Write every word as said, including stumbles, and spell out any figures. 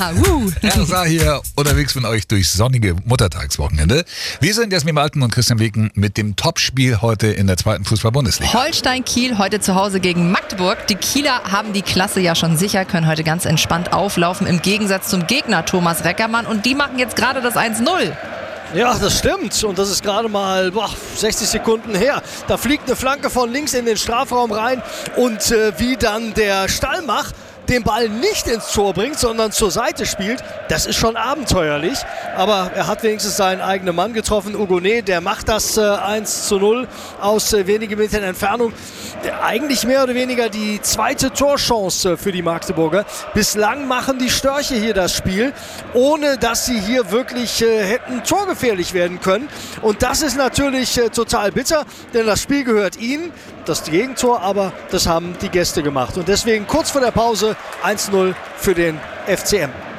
Uh. Herr Saar hier unterwegs mit euch durchs sonnige Muttertagswochenende. Wir sind Jasmin Malten und Christian Wegen mit dem Topspiel heute in der zweiten Fußball-Bundesliga. Holstein Kiel heute zu Hause gegen Magdeburg. Die Kieler haben die Klasse ja schon sicher, können heute ganz entspannt auflaufen, im Gegensatz zum Gegner Thomas Reckermann. Und die machen jetzt gerade das eins null. Ja, das stimmt. Und das ist gerade mal boah, sechzig Sekunden her. Da fliegt eine Flanke von links in den Strafraum rein. Und äh, wie dann der Stallmach den Ball nicht ins Tor bringt, sondern zur Seite spielt, das ist schon abenteuerlich. Aber er hat wenigstens seinen eigenen Mann getroffen. Hugonet, der macht das äh, eins zu null aus äh, wenigen Metern Entfernung. Der, eigentlich mehr oder weniger die zweite Torchance für die Magdeburger. Bislang machen die Störche hier das Spiel, ohne dass sie hier wirklich äh, hätten torgefährlich werden können. Und das ist natürlich äh, total bitter, denn das Spiel gehört ihnen. Das Gegentor, aber das haben die Gäste gemacht. Und deswegen kurz vor der Pause eins null für den F C M.